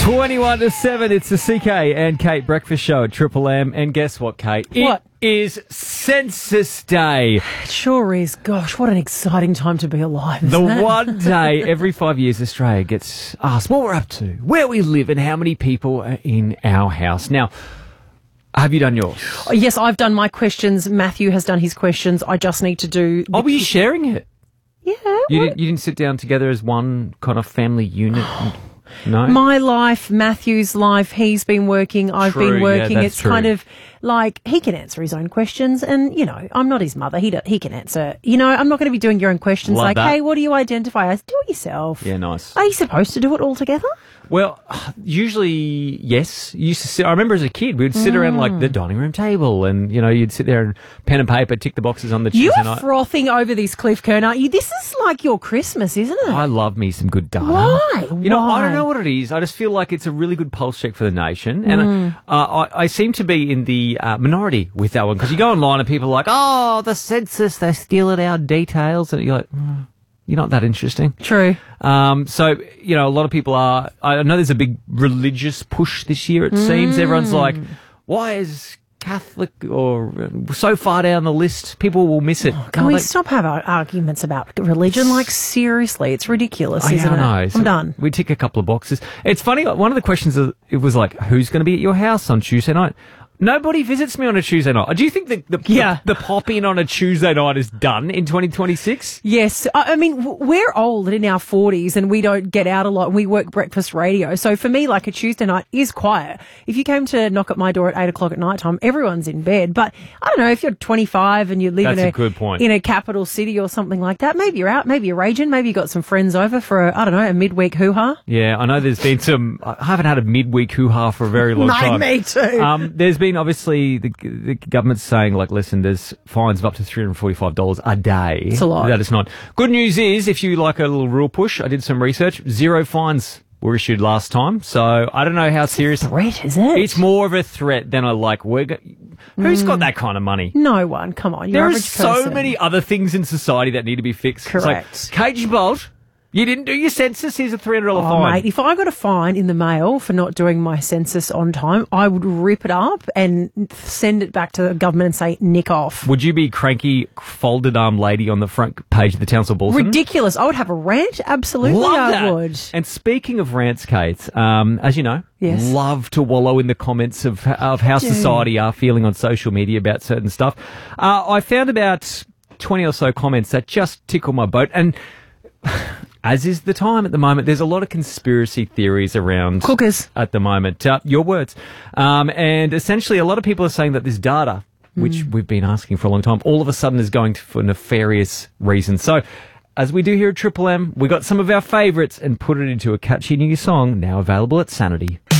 21 to 7, it's the CK and Kate Breakfast Show at Triple M. And guess what, Kate? What? It is Census Day. It sure is. Gosh, what an exciting time to be alive. The isn't it? one day every 5 years Australia gets asked what we're up to, where we live, and how many people are in our house. Now, have you done yours? Oh, yes, I've done my questions. Matthew has done his questions. I just need to do... Oh, were you sharing it? Yeah. You didn't sit down together as one kind of family unit? No? My life, Matthew's life, he's been working, I've True, been working. yeah, that's It's true. kind of like he can answer his own questions and, you know, I'm not his mother. He can answer. You know, I'm not going to be doing your own questions Love like, that. hey, what do you identify as? Do it yourself. Yeah, nice. Are you supposed to do it all together? Well, usually, yes. Used to sit, I remember as a kid, we would sit around like the dining room table and, you know, you'd sit there and pen and paper, tick the boxes on the You Tuesday are night. frothing over this, Cliff Kern, aren't you? This is like your Christmas, isn't it? I love me some good data. Why? You know, I Why? don't know what it is. I just feel like it's a really good pulse check for the nation. And I seem to be in the minority with that one because you go online and people are like, oh, the census, they're stealing our details. And you're like, you're not that interesting. True. So, you know, a lot of people are, I know there's a big religious push this year, it seems. Everyone's like, why is Catholic or so far down the list? People will miss it. Can we stop having arguments about religion? Like, seriously, it's ridiculous, isn't it? I know. So I'm done. We tick a couple of boxes. It's funny, one of the questions, it was like, who's going to be at your house on Tuesday night? Nobody visits me on a Tuesday night. Do you think the pop-in on a Tuesday night is done in 2026? Yes. I mean, we're old and in our 40s and we don't get out a lot and we work breakfast radio. So for me, like a Tuesday night is quiet. If you came to knock at my door at 8 o'clock at night time, everyone's in bed. But I don't know, if you're 25 and you live That's a good point. in a capital city or something like that, maybe you're out, maybe you're raging, maybe you got some friends over for a midweek hoo-ha. Yeah, I know there's been I haven't had a midweek hoo-ha for a very long time. Me too. There's been obviously the government's saying, like, listen, there's fines of up to $345 a day. It's a lot. That is not. Good news is, if you like a little rule push, I did some research, 0 fines were issued last time. So I don't know how serious. Threat, is it? It's more of a threat than who's got that kind of money? No one. Come on. There Your are average so person. many other things in society that need to be fixed. Correct. It's like, Cage Bolt, you didn't do your census, here's a $300 Oh, fine. mate, if I got a fine in the mail for not doing my census on time, I would rip it up and send it back to the government and say, nick off. Would you be cranky, folded arm lady on the front page of the Townsville Bulletin? Ridiculous. I would have a rant. Absolutely, Love I that. would. And speaking of rants, Kate, as you know, Yes. love to wallow in the comments of how society are feeling on social media about certain stuff. I found about 20 or so comments that just tickle my boat. And as is the time at the moment, there's a lot of conspiracy theories around. Cookers. At the moment. Your words. And essentially, a lot of people are saying that this data, which we've been asking for a long time, all of a sudden is going for nefarious reasons. So, as we do here at Triple M, we got some of our favourites and put it into a catchy new song now available at Sanity.